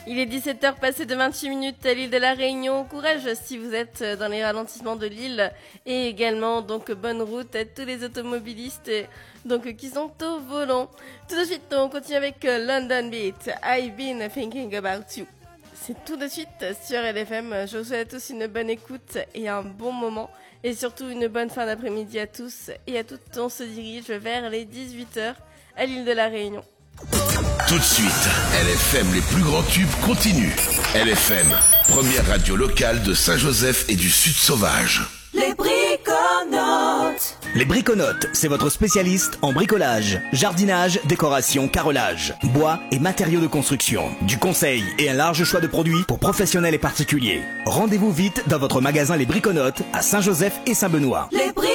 Il est 17h passé de 28 minutes à l'île de la Réunion. Courage si vous êtes dans les ralentissements de l'île. Et également, donc, bonne route à tous les automobilistes donc, qui sont au volant. Tout de suite, on continue avec London Beat. I've been thinking about you. C'est tout de suite sur LFM. Je vous souhaite tous une bonne écoute et un bon moment. Et surtout une bonne fin d'après-midi à tous et à toutes. On se dirige vers les 18h à l'île de la Réunion. Tout de suite, LFM, les plus grands tubes continuent. LFM, première radio locale de Saint-Joseph et du Sud Sauvage. Les Briconotes. Les Briconotes, c'est votre spécialiste en bricolage, jardinage, décoration, carrelage, bois et matériaux de construction. Du conseil et un large choix de produits pour professionnels et particuliers. Rendez-vous vite dans votre magasin Les Briconotes à Saint-Joseph et Saint-Benoît.